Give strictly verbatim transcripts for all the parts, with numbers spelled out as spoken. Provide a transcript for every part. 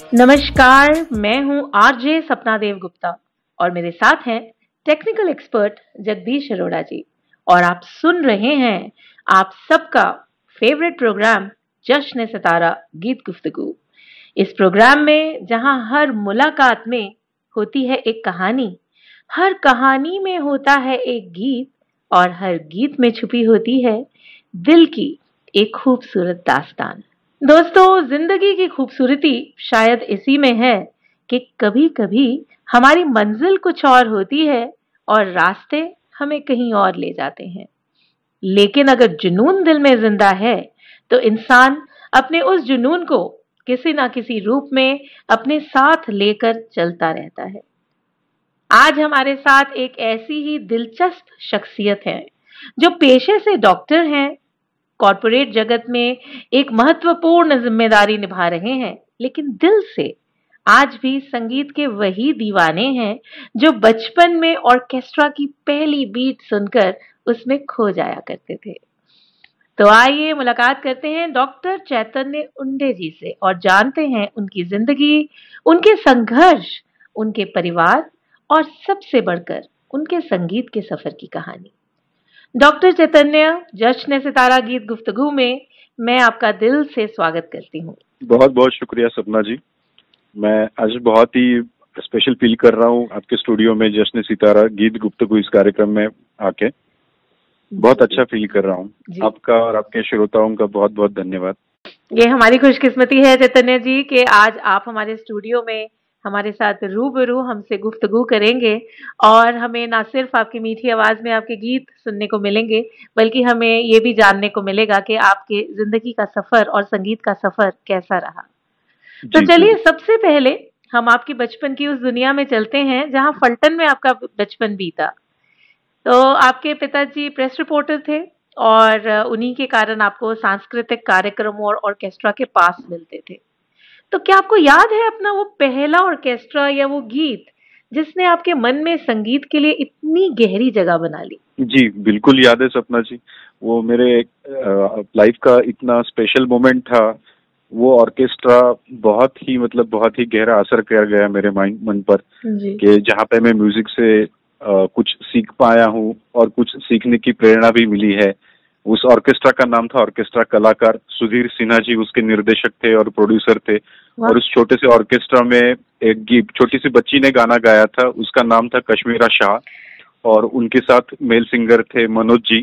नमस्कार, मैं हूं आरजे सपना देव गुप्ता और मेरे साथ हैं टेक्निकल एक्सपर्ट जगदीश अरोड़ा जी। और आप सुन रहे हैं आप सबका फेवरेट प्रोग्राम जश्न सितारा गीत गुफ्तगू। इस प्रोग्राम में जहां हर मुलाकात में होती है एक कहानी, हर कहानी में होता है एक गीत और हर गीत में छुपी होती है दिल की एक खूबसूरत दास्तान। दोस्तों, जिंदगी की खूबसूरती शायद इसी में है कि कभी कभी हमारी मंजिल कुछ और होती है और रास्ते हमें कहीं और ले जाते हैं। लेकिन अगर जुनून दिल में जिंदा है तो इंसान अपने उस जुनून को किसी ना किसी रूप में अपने साथ लेकर चलता रहता है। आज हमारे साथ एक ऐसी ही दिलचस्प शख्सियत है जो पेशे से डॉक्टर हैं, कॉर्पोरेट जगत में एक महत्वपूर्ण जिम्मेदारी निभा रहे हैं, लेकिन दिल से आज भी संगीत के वही दीवाने हैं जो बचपन में ऑर्केस्ट्रा की पहली बीट सुनकर उसमें खो जाया करते थे। तो आइए मुलाकात करते हैं डॉक्टर चैतन्य उंडे जी से और जानते हैं उनकी जिंदगी, उनके संघर्ष, उनके परिवार और सबसे बढ़कर उनके संगीत के सफर की कहानी। डॉक्टर चैतन्य, जश्न सितारा गीत गुफ्तगू में मैं आपका दिल से स्वागत करती हूँ। बहुत बहुत शुक्रिया सपना जी। मैं आज बहुत ही स्पेशल फील कर रहा हूँ आपके स्टूडियो में जश्न सितारा गीत गुफ्तगू इस कार्यक्रम में आके। बहुत अच्छा फील कर रहा हूँ। आपका और आपके श्रोताओं का बहुत बहुत धन्यवाद। ये हमारी खुशकिस्मती है चैतन्य जी कि आज आप हमारे स्टूडियो में हमारे साथ रूबरू हमसे गुफ्तगू करेंगे और हमें ना सिर्फ आपकी मीठी आवाज में आपके गीत सुनने को मिलेंगे, बल्कि हमें ये भी जानने को मिलेगा कि आपके जिंदगी का सफर और संगीत का सफर कैसा रहा। तो चलिए सबसे पहले हम आपकी बचपन की उस दुनिया में चलते हैं जहां फलटन में आपका बचपन बीता। तो आपके पिताजी प्रेस रिपोर्टर थे और उन्हीं के कारण आपको सांस्कृतिक कार्यक्रमों और ऑर्केस्ट्रा के पास मिलते थे। तो क्या आपको याद है अपना वो पहला ऑर्केस्ट्रा या वो गीत जिसने आपके मन में संगीत के लिए इतनी गहरी जगह बना ली? जी बिल्कुल याद है सपना जी। वो मेरे लाइफ का इतना स्पेशल मोमेंट था। वो ऑर्केस्ट्रा बहुत ही मतलब बहुत ही गहरा असर कर गया मेरे माइंड मन पर कि जहाँ पे मैं म्यूजिक से आ, कुछ सीख पाया हूँ और कुछ सीखने की प्रेरणा भी मिली है। उस ऑर्केस्ट्रा का नाम था ऑर्केस्ट्रा कलाकार। सुधीर सिन्हा जी उसके निर्देशक थे और प्रोड्यूसर थे। और उस छोटे से ऑर्केस्ट्रा में एक गीत छोटी सी बच्ची ने गाना गाया था, उसका नाम था कश्मीरा शाह और उनके साथ मेल सिंगर थे मनोज जी।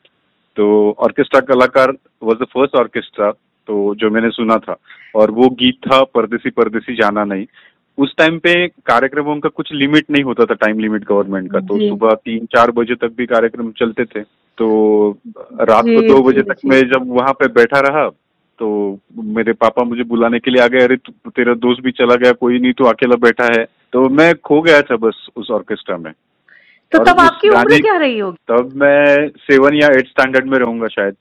तो ऑर्केस्ट्रा कलाकार वाज द फर्स्ट ऑर्केस्ट्रा तो जो मैंने सुना था और वो गीत था परदेसी परदेसी जाना नहीं। उस टाइम पे कार्यक्रमों का कुछ लिमिट नहीं होता था, टाइम लिमिट गवर्नमेंट का। तो सुबह तीन चार बजे तक भी कार्यक्रम चलते थे। तो रात को दो बजे तक मैं जब वहां पे बैठा रहा तो मेरे पापा मुझे बुलाने के लिए आ गए, अरे तेरा दोस्त भी चला गया, कोई नहीं तो अकेला बैठा है। तो मैं खो गया था बस उस ऑर्केस्ट्रा में। तो तब आपकी उम्र क्या रही होगी? तब मैं सेवन या एट स्टैंडर्ड में रहूंगा शायद।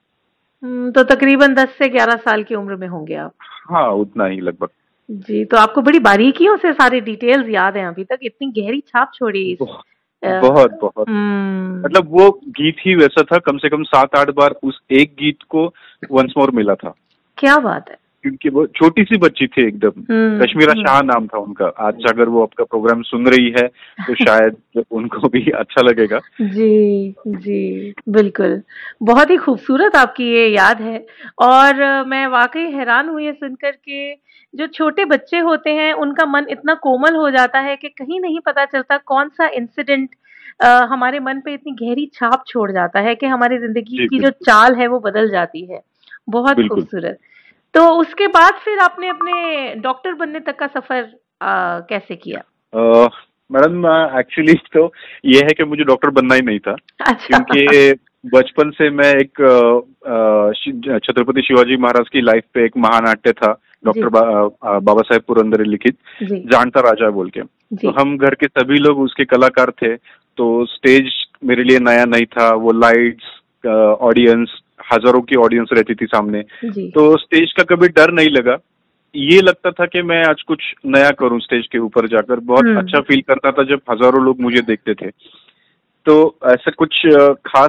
तो तकरीबन दस से ग्यारह साल की उम्र में होंगे आप। हाँ उतना ही लगभग। जी, तो आपको बड़ी बारीकियों से सारे डिटेल्स याद हैं अभी तक, इतनी गहरी छाप छोड़ी इस बहुत बहुत मतलब वो गीत ही वैसा था। कम से कम सात आठ बार उस एक गीत को वंस मोर मिला था। क्या बात है। क्योंकि वो छोटी सी बच्ची थी एकदम। कश्मीरा शाह नाम था उनका। आज अगर वो आपका प्रोग्राम सुन रही है तो शायद उनको भी अच्छा लगेगा। जी जी बिल्कुल, बहुत ही खूबसूरत आपकी ये याद है। और मैं वाकई हैरान हुई है सुनकर के जो छोटे बच्चे होते हैं उनका मन इतना कोमल हो जाता है कि कहीं नहीं पता चलता कौन सा इंसिडेंट हमारे मन पे इतनी गहरी छाप छोड़ जाता है कि हमारी जिंदगी की जो चाल है वो बदल जाती है। बहुत खूबसूरत। तो उसके बाद फिर आपने अपने डॉक्टर बनने तक का सफर आ, कैसे किया? मैडम एक्चुअली तो ये है कि मुझे डॉक्टर बनना ही नहीं था। अच्छा। क्योंकि बचपन से मैं एक छत्रपति शिवाजी महाराज की लाइफ पे एक महानाट्य था डॉक्टर बा, बाबा साहेब पुरंदरे लिखित जानता राजा बोल के। तो हम घर के सभी लोग उसके कलाकार थे। तो स्टेज मेरे लिए नया नहीं था। वो लाइट्स, ऑडियंस, हजारों की ऑडियंस रहती थी सामने। तो स्टेज का कभी डर नहीं लगा। ये लगता था कि मैं आज कुछ नया करूं स्टेज के ऊपर जाकर। बहुत अच्छा फील करता था जब हजारों लोग मुझे देखते थे। तो ऐसा कुछ खास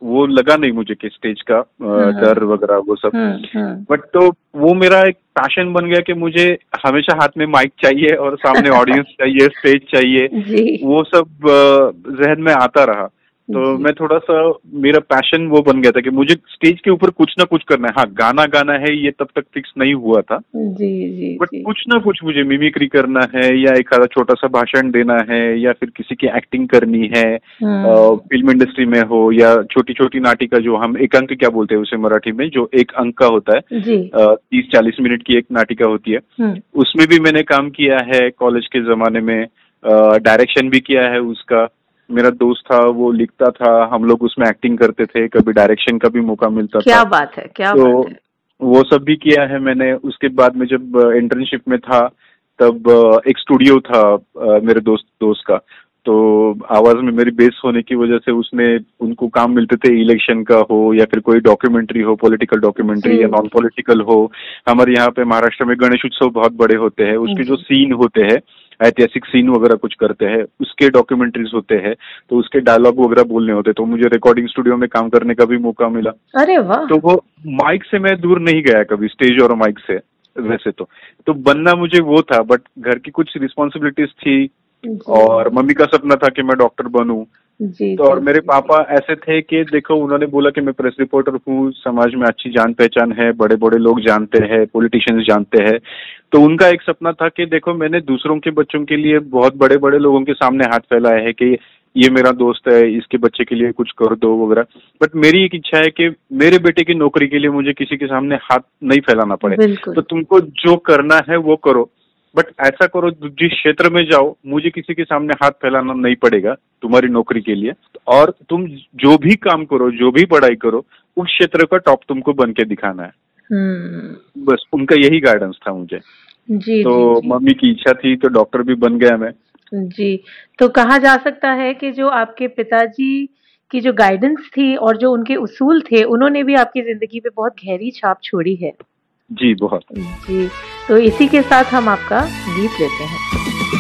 वो लगा नहीं मुझे कि स्टेज का हम्म, डर वगैरह वो सब। हम्म, हम्म। बट तो वो मेरा एक पैशन बन गया कि मुझे हमेशा हाथ में माइक चाहिए और सामने ऑडियंस चाहिए, स्टेज चाहिए, जी, वो सब अ, जहन में आता रहा। तो जी, मैं थोड़ा सा, मेरा पैशन वो बन गया था कि मुझे स्टेज के ऊपर कुछ ना कुछ करना है। हाँ, गाना गाना है ये तब तक फिक्स नहीं हुआ था, जी, जी, बट जी। कुछ ना कुछ मुझे मिमिक्री करना है, या एक आधा छोटा सा भाषण देना है, या फिर किसी की एक्टिंग करनी है, हम्म, फिल्म इंडस्ट्री में हो, या छोटी छोटी नाटिका, जो हम एक अंक क्या बोलते हैं उसे मराठी में, जो एक अंक का होता है, जी, तीस चालीस मिनट की एक नाटिका होती है, हम्म। उसमें भी मैंने काम किया है कॉलेज के जमाने में। डायरेक्शन भी किया है उसका। मेरा दोस्त था, वो लिखता था, हम लोग उसमें एक्टिंग करते थे, कभी डायरेक्शन का भी मौका मिलता था। क्या बात है, क्या तो बात है। वो सब भी किया है मैंने। उसके बाद में जब इंटर्नशिप में था, तब अ, एक स्टूडियो था अ, मेरे दोस्त दोस्त का। तो आवाज में मेरी बेस होने की वजह से उसमें उनको काम मिलते थे, इलेक्शन का हो या फिर कोई डॉक्यूमेंट्री हो, पॉलिटिकल डॉक्यूमेंट्री या जी, नॉन पॉलिटिकल हो। हमारे यहाँ पे महाराष्ट्र में गणेश उत्सव बहुत बड़े होते हैं, उसके जो जी। सीन होते हैं, ऐतिहासिक सीन वगैरह कुछ करते हैं, उसके डॉक्यूमेंट्रीज होते हैं, तो उसके डायलॉग वगैरह बोलने होते, तो मुझे रिकॉर्डिंग स्टूडियो में काम करने का भी मौका मिला। अरे वाह। तो वो माइक से मैं दूर नहीं गया कभी, स्टेज और माइक से। वैसे तो तो बनना मुझे वो था, बट घर की कुछ रिस्पॉन्सिबिलिटीज थी, जी, और मम्मी का सपना था कि मैं डॉक्टर बनूं। जी, तो जी, और मेरे जी, जी। पापा ऐसे थे कि देखो, उन्होंने बोला कि मैं प्रेस रिपोर्टर हूँ, समाज में अच्छी जान पहचान है, बड़े बड़े लोग जानते हैं, पॉलिटिशियंस जानते हैं। तो उनका एक सपना था कि देखो, मैंने दूसरों के बच्चों के लिए बहुत बड़े बड़े लोगों के सामने हाथ फैलाया है कि ये मेरा दोस्त है, इसके बच्चे के लिए कुछ कर दो वगैरह। बट मेरी एक इच्छा है कि मेरे बेटे की नौकरी के लिए मुझे किसी के सामने हाथ नहीं फैलाना पड़े। बिल्कुल। तो तुमको जो करना है वो करो, बट ऐसा करो जिस क्षेत्र में जाओ मुझे किसी के सामने हाथ फैलाना नहीं पड़ेगा तुम्हारी नौकरी के लिए। और तुम जो भी काम करो, जो भी पढ़ाई करो, उस क्षेत्र का टॉप तुमको बन के दिखाना है। हम्म। बस उनका यही गाइडेंस था मुझे। जी, तो जी, जी, मम्मी की इच्छा थी, तो डॉक्टर भी बन गया मैं। जी। तो कहा जा सकता है कि जो आपके पिताजी की जो गाइडेंस थी और जो उनके उसूल थे, उन्होंने भी आपकी ज़िंदगी पे बहुत गहरी छाप छोड़ी है। जी बहुत। जी, तो इसी के साथ हम आपका गीत लेते हैं।